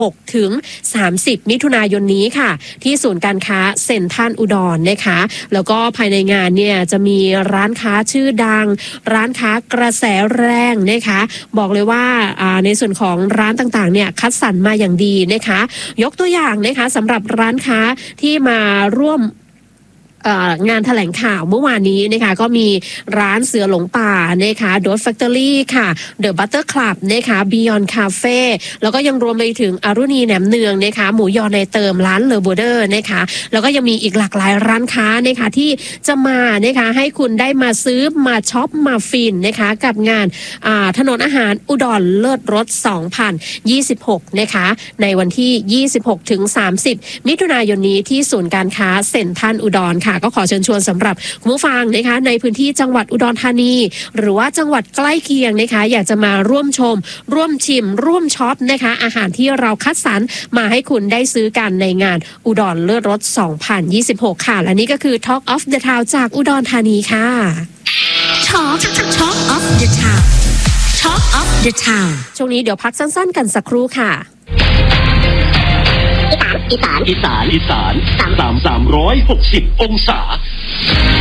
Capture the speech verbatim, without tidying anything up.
หกถึงสามสิบมิถุนายนนี้ค่ะที่ศูนย์การค้าเซ็นทรัลอุดรนะคะแล้วก็ภายในงานเนี่ยจะมีร้านค้าชื่อดังร้านค้ากระแสแรงนะคะบอกเลยว่าในส่วนของร้านต่างๆเนี่ยคัดสรรมาอย่างดีนะคะยกตัวอย่างนะคะสำหรับร้านค้าที่มาร่วมงานแถลงข่าวเมื่อวานนี้นะคะก็มีร้านเสือหลงป่านะคะโดสแฟคทอรี่ค่ะเดอะบัตเตอร์คลับนะคะบิยอนคาเฟ่แล้วก็ยังรวมไปถึงอรุณีแหนมเนืองนะคะหมูยอในเติมร้านเลอโบเดอร์นะคะแล้วก็ยังมีอีกหลากหลายร้านค้านะคะที่จะมานะคะให้คุณได้มาซื้อมาช็อปมาฟินนะคะกับงานถนนอาหารอุดรเลิศรสสองพันยี่สิบหกนะคะในวันที่ยี่สิบหกถึงสามสิบมิถุนายนนี้ที่ศูนย์การค้าเซ็นทรัลอุดรค่ะก็ขอเชิญชวนสำหรับคุณผู้ฟังนะคะในพื้นที่จังหวัดอุดรธานีหรือว่าจังหวัดใกล้เคียงนะคะอยากจะมาร่วมชมร่วมชิมร่วมช็อปนะคะอาหารที่เราคัดสรรมาให้คุณได้ซื้อกันในงานอุดรเลิศรสสองพันยี่สิบหกค่ะและนี่ก็คือ Talk of the Town จากอุดรธานีค่ะ Talk Talk of the Town Talk of the Town ช่วงนี้เดี๋ยวพักสั้นๆกันสักครู่ค่ะอีสานอีสานอีสานสามสามร้อยหกสิบองศา